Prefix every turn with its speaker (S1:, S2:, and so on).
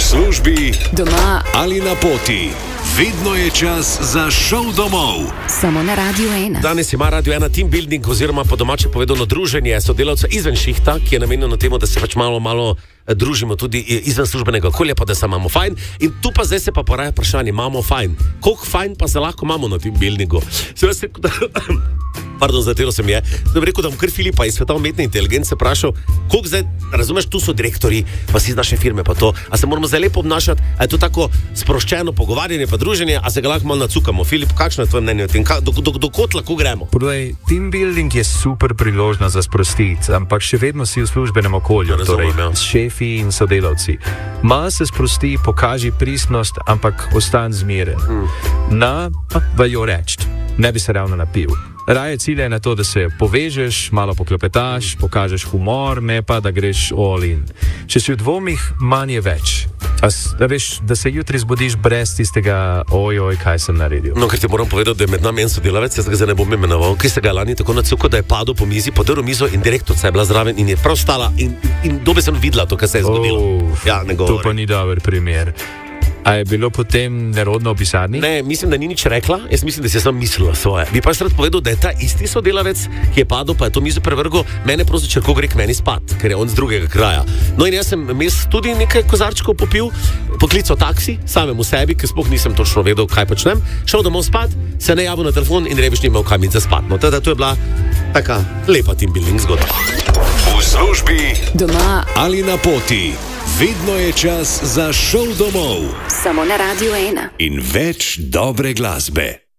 S1: službi,
S2: doma
S1: ali na poti. Vedno je čas za šov domov.
S2: Samo na Radio 1.
S3: Danes ima Radio 1 team building, oziroma po domače povedano druženje sodelavcev izven šihta, ki je namenjeno temu, da se pač malo družimo tudi izven službenega okolja, pa da se imamo fajn. In tu pa zdaj se pa poraja vprašanje, imamo fajn. Koliko fajn pa se lahko imamo na team buildingu? Pardon, zatero sem je. Da bi rekel, da bom kar Filipa iz sveta umetne inteligence vprašal, koliko zdaj, razumeš, tu so direktori, pa si iz naše firme, pa to. A se moramo zdaj lepo obnašati, a je to tako sproščeno pogovarjanje, pa druženje, a se ga lahko malo nacukamo. Filip, kakšno je tvoje mnenje o tem? Do kod lahko gremo?
S4: Podaj, team building je super priložnost za sprostiti, ampak še vedno si v službenem okolju,
S3: Razumem,
S4: torej s šefi in sodelavci. Malo se sprosti, pokaži pristnost, ampak ostan zmeren. Valjo reči, ne bi se ravno napil. Raje cilj je na to, da se povežeš, malo poklepetaš, pokažeš humor, ne pa da greš all in. Če si v dvomih, manj je več. Veš, da se jutri zbudiš brez tistega ojoj, kaj sem naredil.
S3: No, ker ti moram povedati, da je med nami en sodelavec, jaz ga zdaj ne bom imenoval, ki se ga lani tako nacukal, da je padel po mizi, podrl mizo in direktorica je bila zraven in je prav stala in dobesedno videla to, kar se je zgodilo. Ja, ne govori.
S4: To pa ni dober primer. A je bilo potem nerodno v pisarni?
S3: Ne, mislim, da ni nič rekla, jaz mislim, da si je samo mislila svoje. Bi pa rad povedal, da je ta isti sodelavec, ki je padel, pa je to mizo prevrgel, mene prosil, če lahko gre k meni spat, ker je on z drugega kraja. No in jaz sem tudi nekaj kozarčkov popil, poklical taksi, samemu sebi, ker sploh nisem točno vedel, kaj počnem, šel domov spat, se ne javil na telefon in rebiš ni imel kam iti za spat. No, teda to je bila taka lepa team building zgodba.
S1: V službi,
S2: Doma
S1: ali na poti. Vedno je čas za šov domov.
S2: samo na Radio 1.
S1: In več dobre glasbe.